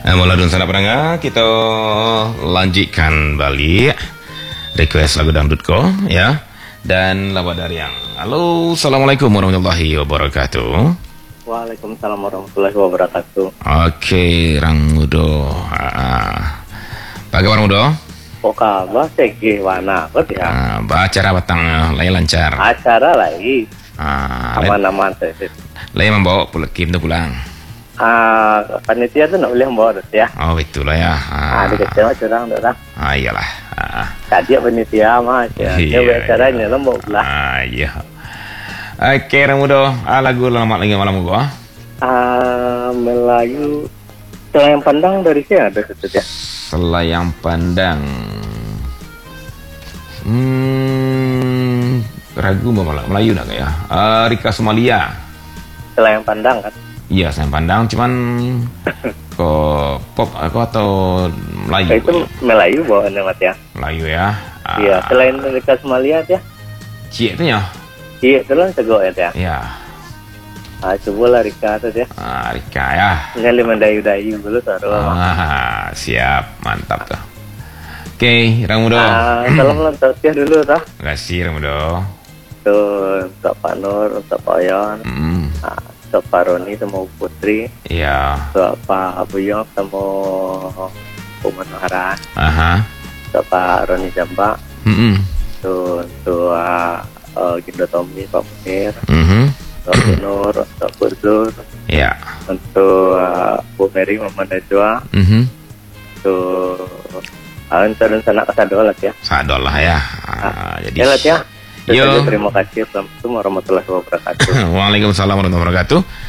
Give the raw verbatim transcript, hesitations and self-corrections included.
Muladun sana pendengar, kita lanjutkan balik request lagu dangdutko ya. Dan lawat dari yang halo, assalamualaikum warahmatullahi wabarakatuh. Waalaikumsalam warahmatullahi wabarakatuh. Oke, Rang Mudo. Ah. Pagi Rang Mudo. Kok kabar segi wana kok ya? Ah, acara batang lagi lancar. Acara lagi. Ah, aman-aman sih. Lagi membawa pulang Kim tuh pulang. Ah, panitia tuh nggak boleh bawa ya. Oh, itulah ya. Ah, di kecewa curang curang. Ah, iyalah. Ah. Tadi panitia mah ya. Iya, Dia acaranya lembut lah. Ah, iya. Oke, Rang Mudo. Ah, lagu lama lagi malam gua. Ah, Melayu. Selayang Pandang dari sini ada situ ya. Selayang Pandang. Hmm, ragu malah Melayu nak ya. Uh, Rika Somalia. Selayang Pandang kan? Iya, Selayang Pandang. Cuman kok pop aku atau Melayu? Itu ya? Melayu bawaannya Mat ya. Melayu ya. Uh, iya, selain Rika Somalia ya. Cie itu ya. Iya, itu lah segok ya. Iya. Ah, coba lah Rika tuh ya. Ah, Rika ya. Nyali mendayu-dayu dulu taruh. Ah, siap, mantap tuh. Oke, Rang Mudo. Ah, salam lantasnya dulu tah. Terima kasih, Rang Mudo. Tuh, untuk Pak Nur, untuk Pak Yon, Mm. ah, untuk Pak Roni sama Bu Putri, Iya. untuk Pak Abu Yong sama Bu Manohara, Aha. untuk Pak Roni Jamba, Mm-mm. tuh untuk uh, uh, Gindo Tommy, Pak Munir, Mhm. untuk Bu Nur, untuk Bu Zur, Iya. untuk uh, Bu Mary, Mama Najwa, Mhm. tuh uh, untuk rencana kesadol lah ya. Sadol lah ya. Ah, jadi Ya lah ya. Yo. Terima kasih. Assalamualaikum warahmatullahi wabarakatuh. Waalaikumsalam warahmatullahi wabarakatuh.